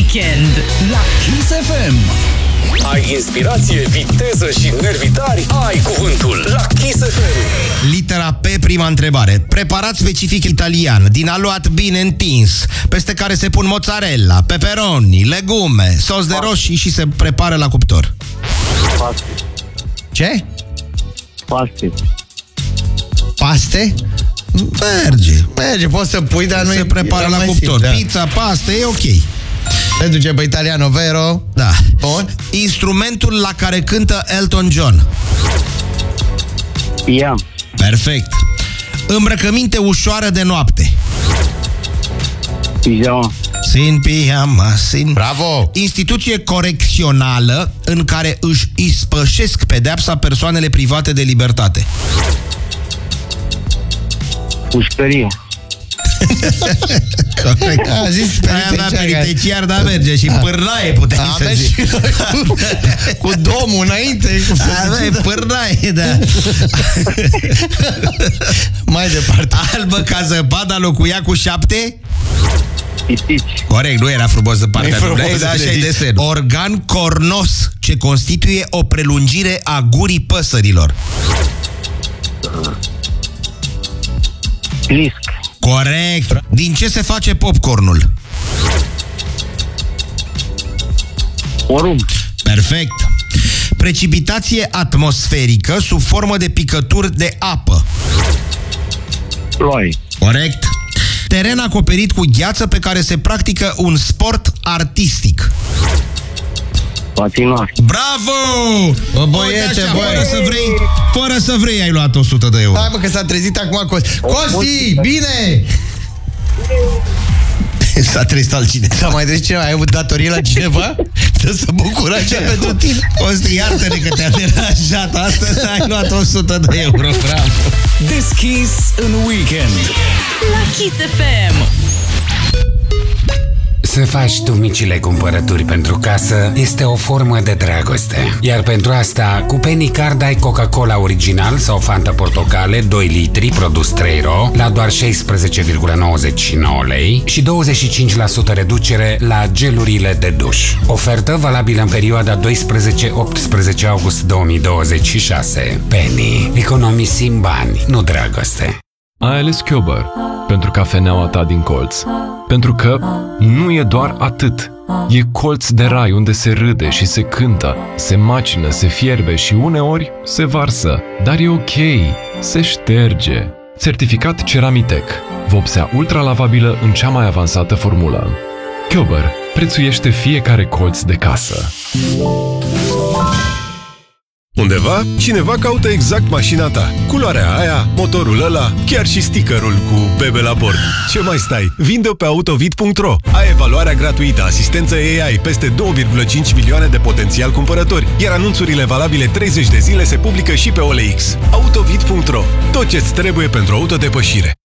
weekend la Kiss FM. Ai inspirație, viteză și nervi tari? Ai cuvântul la Kiss FM. Litera P, prima întrebare. Preparat specific italian, din aluat bine întins, peste care se pun mozzarella, peperoni, legume, sos de roșii și se prepară la cuptor. Paste. Ce? Paste. Paste? Merge, poți să pui, dar nu se prepară la cuptor. Da. Pizza, paste, e ok. Se duce pe italiano, vero? Da. Bun. Instrumentul la care cântă Elton John. Pian. Perfect. Îmbrăcăminte ușoară de noapte. Pijama. Sin pijama, sin... Bravo! Instituție corecțională în care își ispășesc pedeapsa persoanele private de libertate. Pușcărie. Corect. A zis penitenciar, dar merge. Și pârnaie puteai să zici. Cu domul înainte. Pârnaie, da. Mai departe. Albă ca zăpada locuia cu 7? Pisici. Corect, nu era frumos de partea frumos, dar așa e desen. Organ cornos ce constituie o prelungire a gurii păsărilor. Plisc. Corect. Din ce se face popcornul? Porumb. Perfect. Precipitație atmosferică sub formă de picături de apă. Ploaie. Corect. Teren acoperit cu gheață pe care se practică un sport artistic. Patinoar. Bravo! Bă, băiete, așa, băi. fără să vrei ai luat 100 de euro. Hai, mă, că s-a trezit acum Costi. Costi, bine! S-a trezit altcineva. S-a mai trezit cineva? Ai avut datorie la cineva? Să se bucură așa pentru tine. Costi, iartă-ne că te-a deranjat. Astăzi ai luat 100 de euro. Bravo! Deschis în weekend la Kiss FM. Să faci tu micile cumpărături pentru casă este o formă de dragoste. Iar pentru asta, cu Penny Card ai Coca-Cola original sau Fanta Portocale 2 litri, produs 3 RO, la doar 16,99 lei și 25% reducere la gelurile de duș. Ofertă valabilă în perioada 12-18 august 2026. Penny. Economisim bani, nu dragoste. Ai ales Chiober pentru cafeneaua ta din colț. Pentru că nu e doar atât. E colț de rai unde se râde și se cântă, se macină, se fierbe și uneori se varsă. Dar e ok, se șterge. Certificat Ceramitec. Vopsea ultralavabilă în cea mai avansată formulă. Chiober prețuiește fiecare colț de casă. Undeva, cineva caută exact mașina ta. Culoarea aia, motorul ăla, chiar și stickerul cu bebe la bord. Ce mai stai? Vinde-o pe autovid.ro. Ai evaluarea gratuită, asistență AI, peste 2,5 milioane de potențial cumpărători, iar anunțurile valabile 30 de zile se publică și pe OLX. Autovid.ro. Tot ce-ți trebuie pentru autodepășire.